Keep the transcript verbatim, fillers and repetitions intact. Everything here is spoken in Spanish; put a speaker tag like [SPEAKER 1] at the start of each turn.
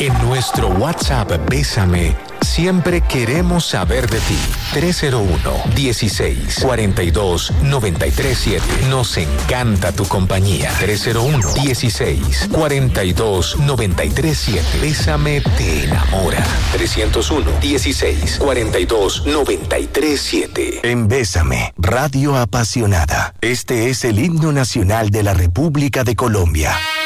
[SPEAKER 1] En nuestro WhatsApp Bésame, siempre queremos saber de ti. tres cero uno, dieciséis, cuarenta y dos, noventa y tres siete. Nos encanta tu compañía. tres cero uno, dieciséis, cuarenta y dos, noventa y tres siete. Bésame te enamora. trescientos uno, dieciséis, cuarenta y dos, noventa y tres siete.
[SPEAKER 2] En Bésame, Radio Apasionada. Este es el himno nacional de la República de Colombia.